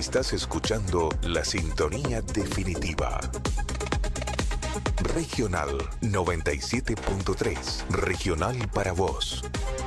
Estás escuchando la sintonía definitiva. Regional 97.3. Regional para vos.